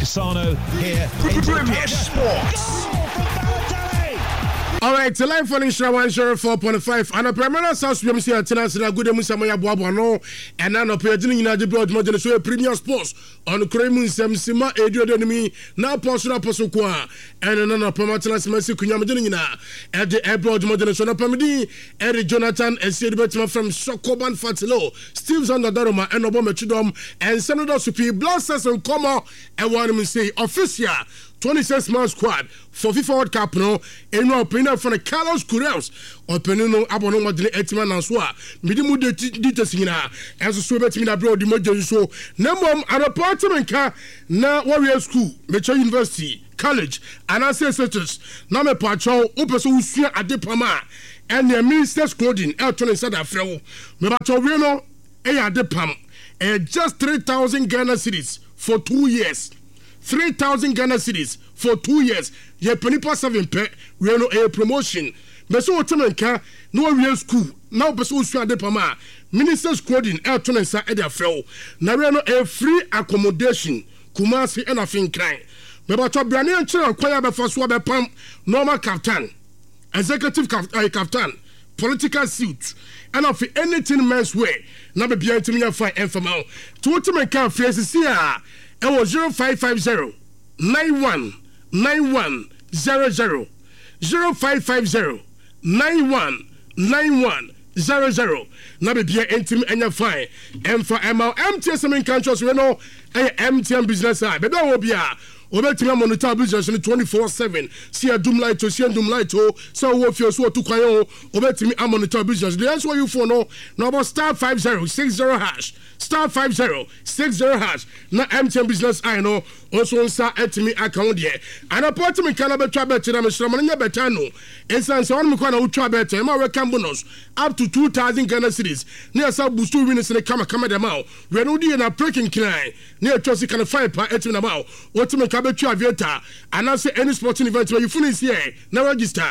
Cassano here. Premier Sports. Alright, the line for Insha 104.5 and a primary source we see at Tenasina Good Musamaya Boabano and an operating in the broad model show Premier Sports on Kremun Samsima Edio Enemy now Postura Posukwa and another Pomatalas Messi Kunyamadina at the airport model show Pamidi, Eric Jonathan and Sid Betman from Sokoban Fatilo, Steve's on the Daroma and Obama Chudom and Senator Supi Blasters and Como and one say official 26 man squad for FIFA World Cup no eno opinion from the Carlos Queiroz opinion no abono modele etima na so a midimu de singina enso so betimi na bro di mojo so na mom apartment ka na warrior school Mecha University College and ancestors na me pacho opeso usua adepama and the minister's clothing elton inside afrewo me pacho we no adepam just 3,000 Ghana cedis for 2 years. 3,000 Ghana cedis for 2 years. Ye penipa 7 pe we no a promotion. Meso otemenka no real school. Now beso usua de pama. Minister's clothing elton inside the afrewo. Na we no a free accommodation. Kumasi and afin crime. Me ba to brane anchira kwaya be faso be pam normal captain. Executive captain. Political suit. And of anything men's way. Na be bia ntimi ya fine informal. To otemenka phrase here. It was 0550 91 91 00 0550 91 91 00. Na be bia ntimi enya fine. Emfa ML MTS in countries we know MTN business side. Be don obia obetimi monitor business 24/7. See a doom light to see a doom light to so wo fio so to kwan o obetimi monitor business. The answer you for no number *5060# *5060# na MTN business I know also nsa etimi account there. And apartment can be travel to them so many better no. Instance on me kwana utwa better ma welcome bonus up to 2,000 Ghana cedis. Near sa boost winners in the kama dem out. We no dey na breaking klein. Near trust can find pa etimi na ba. What me ka betwa aviator and I say any sporting event where you finish here na register.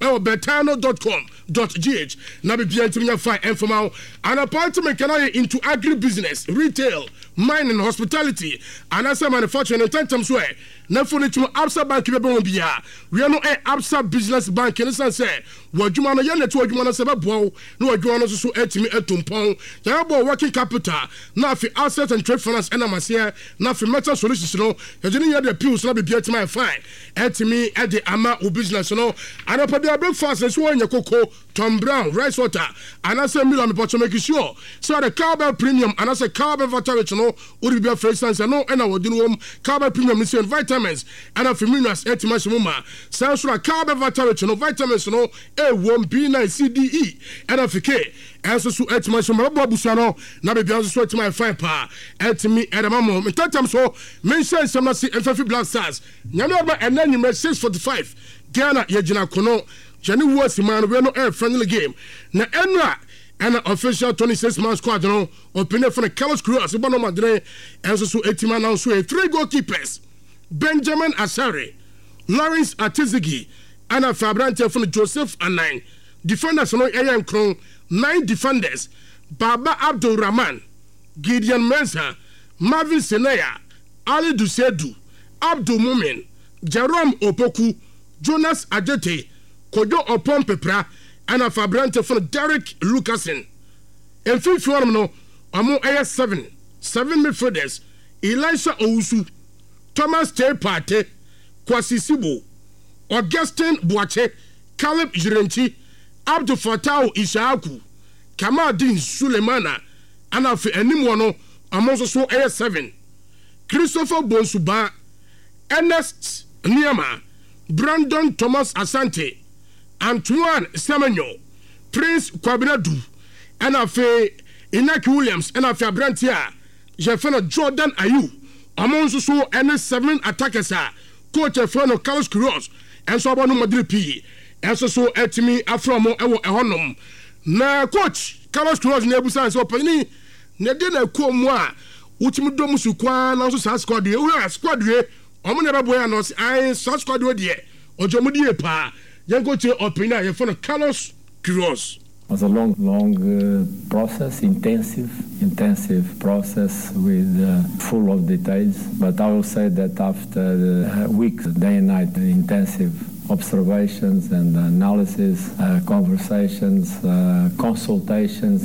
betano.com.gh na be bia ntimi fa informal an apartment can I into agribusiness, retail, mining, hospitality and as manufacturing and time so na phone to Absa Bank be bon bia we no Absa Business Bank in sense say wadwuma no ye na to wadwuma no se be bo na wadwuma no so etimi etumpon ya bo working capital na fi asset and trade finance and amasia na fi metal solutions no ye ni ye the pills na be bia etimi fine etimi e de ama o business no and breakfast is one Koko, Tom Brown, rice water, and I say Milan Pocho make sure. So the Cowbell Premium, and I say Cowbell Vitality, no, would be a fresh sense, and no, and I would do Cowbell Premium mission vitamins, and a familiars, etimash muma. Sounds like Cowbell Vitality, no vitamins, no, A1, B9, C, D, E, and a FK. As so etimash muma, Busano, now be also sweat my fine power, etimi, and a mamma. In that time, so mention some of the FF Black Stars. Yamaba, and then you made 6:45. Ghana, Yajina Kono. Jenny was the man we no air friendly game. Na enra and official 26 man squad no opinion for the Carlos Queiroz Bono Madre and so 80 man now so 3 goalkeepers. Benjamin Asare, Lawrence Atizigi, and a Fabrante from Joseph and 9 defenders no Ayan Kron, 9 defenders. Baba Abdul Rahman, Gideon Mensah, Marvin Senaya, Ali Dusedu, Abdul Mumin, Jerome Opoku, Jonas Ajete, Kojo Opon Pepra, and a Fabrante from Derek Lucasen. In 5th form, no, among AS7 midfielders, Elisha Owusu, Thomas T. Partey, Kwasi Sibo, Augustin Boache, Caleb Jirenti, Abdul Fattah Ishaku, Kamaldeen Sulemana, and a Enimono, among also AS7, Christopher Bonsuba, Ernest Niama, Brandon Thomas Asante, Antoine Semenyo, Prince Kwabinadu, and Afe Inaki Williams, and Afe Abrantia, Jefferson Jordan Ayu, among so any 7 attackers, Coach Efrano Carlos Queiroz, and so on Madrid P, and so etimi Afromo Ewo Ehonum. Na Coach Carlos Queiroz Nebusan so Penny, Nedina Komwa, Utimudomu Sukwa, and also squad, we are squad. Omo boy anos I squad we there. Ojomudi pa. Yango che opinion ye for Carlos Queiroz. was a long process, intensive process with full of details. But I will say that after weeks, day and night, intensive observations and analysis, conversations, consultations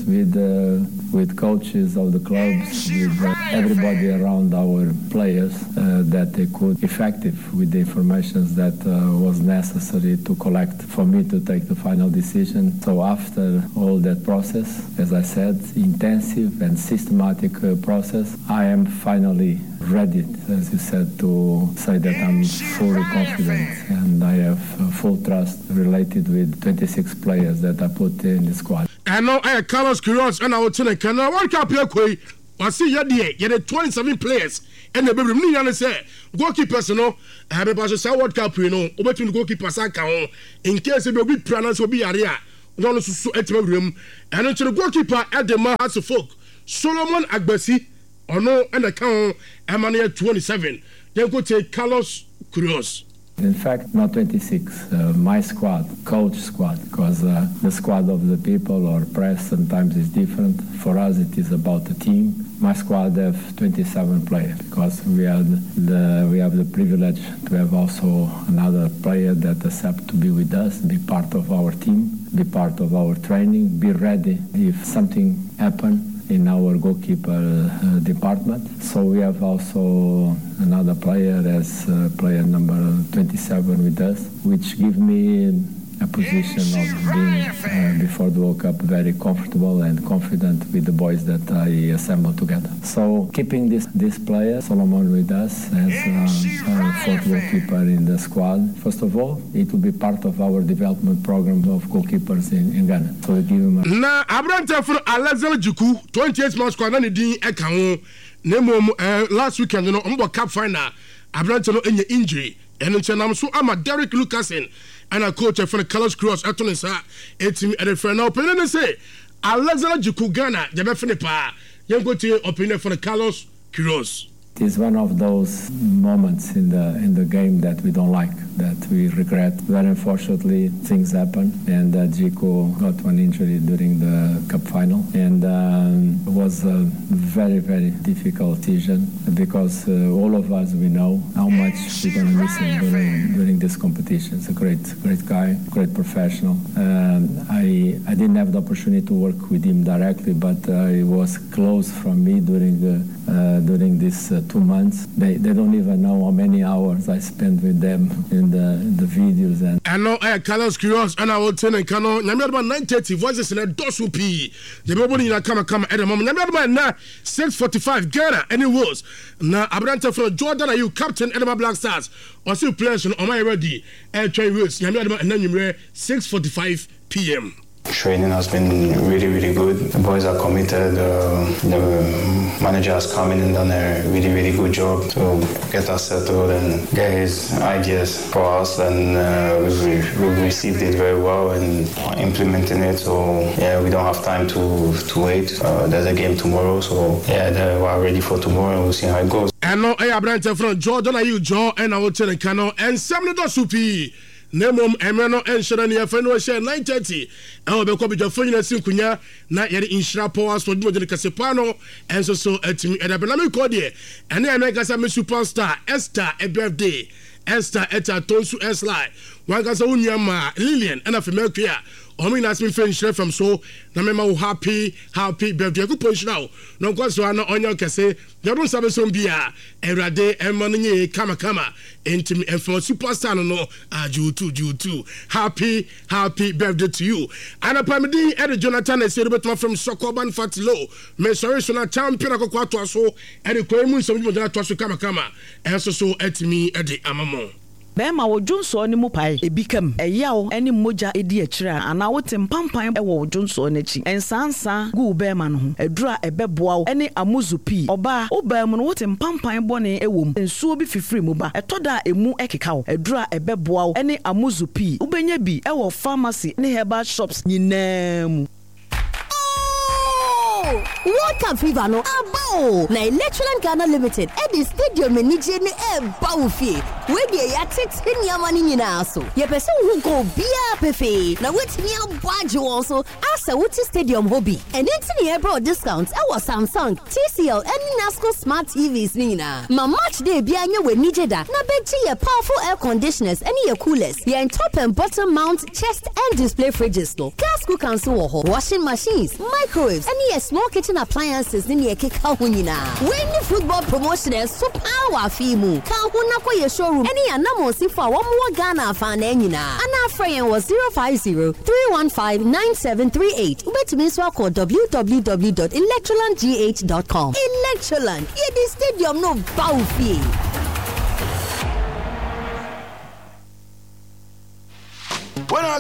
with coaches of the clubs, with everybody around our players, that they could effective with the information that was necessary to collect for me to take the final decision. So after all that process, as I said, intensive and systematic process, I am finally ready, as you said, to say that I'm fully confident and I have full trust related with 26 players that I put in the squad. And now I Carlos Queiroz and I will tell you, can I work up here quick? I see you 27 players and the baby me say goalkeepers no I have a pass World Cup over to goalkeepers in case it will be pronounced will be area no so at my room and to the goalkeeper at the Mahas folk Solomon Agbasi or no and account Emmanuel 27 then go take Carlos Queiroz. In fact, not 26, my squad, coach squad, because the squad of the people or press sometimes is different. For us, it is about the team. My squad have 27 players because we have the privilege to have also another player that accept to be with us, be part of our team, be part of our training, be ready if something happens in our goalkeeper department. So we have also another player as player number 27 with us, which give me a position of being before the World Cup very comfortable and confident with the boys that I assembled together. So keeping this player, Solomon, with us as a fourth goalkeeper in the squad, first of all, it will be part of our development program of goalkeepers in Ghana. So we give him a... Na Abrante for Alexander Juku, 28 months squad, and the account, last weekend, Cup final, Abrante no any injury, and I'm so I'm a Derek Lucasen. And a coach for the Carlos Queiroz at team at the friend opinion and say Alexander Juku Ghana Jabefinipa young go to opinion for the Carlos Queiroz. It is one of those moments in the game that we don't like, that we regret. Very unfortunately, things happen, and Jiku got one injury during the cup final, and it was a very, very difficult decision because all of us, we know how much we're going to miss him during this competition. He's a great guy, great professional. I didn't have the opportunity to work with him directly, but it was close from me during this 2 months. They don't even know how many hours I spent with them in the videos. And now Carlos Queiroz and I will tell you, Kano, Nyamiadma 9:30 voices in a dosu P. The people in come at the moment. Nyamiadma na 6:45 Ghana and it was now Abrante from Jordan. Are you captain Edema Black Stars? Or still players on my ready and train rules. Nyamiadma and then 6:45 p.m. Training has been really, really good. The boys are committed. The manager has come in and done a really, really good job to get us settled and get his ideas for us. And we've received it very well and implementing it. So yeah, we don't have time to wait. There's a game tomorrow, so yeah, we're ready for tomorrow and we'll see how it goes. And now I am from Jordan. Are you Joe? And I will tell you, Kano and Samuel Dosupi. Nemom Emeno and Sharania Feno share 9:30. I will be copy your phone in Sinkunya, not yet in Shrapo, so do the Casipano, and so at me at a Benami Cody. And then I got some superstar Esther a birthday. Esther Etta Tonsu Esli. One got a Lillian and a female clear. Omi has been finished from so na mema happy birthday ku push now no kwaso ana onyo kese yaro sabe so bia erade emanye kama enti enfo superstar no Ju2 happy birthday to you and apamidi Eddie Jonathan Eserobetma from Sokoban Fatilo me sorry so na champion akokwa to so Eddie Kwemu so bi mo to so kama enso so etimi Eddie amamo Bema wo Johnson ni mu pai ebikam eyawo eni moja edi akira ana wo tempampan e wo Johnson n'achi ensansa gu bema no ho edura ebeboa wo eni amuzupi oba wo bema no wo tempampan bone ewom ensuo bi fifiri mu ba etoda emu ekeka wo edura ebeboa wo eni amuzupi ubenya bi e wo pharmacy ne herbal shops nyinam. Water fever no aba Yo, na Electroland Ghana Limited at the stadium Nije ne Bawufie. We dey ya text nyama ni nyina so. Ye pese wo go bia pefe. Na wetimi abage won so asa wuti stadium hobby. And enti ne bro discounts e was Samsung, TCL and Nasco smart TVs ni nyina. Ma match day bia nya we Nije da. Na beji ye powerful air conditioners and ye coolers. Ye en top and bottom mount chest and display fridges no. Gas cookers wo ho. Washing machines, microwaves and ye small kitchen appliances ni ye keka ho nyina. When the football promotion is super power fimu. Ka ho na kwa ye showroom. Any anamo si for one more Ghana fan nyina. Ana friend was 050-315-9738. Ubetumi so call www.electrolandgh.com. Electroland, ye the stadium no Bawufie.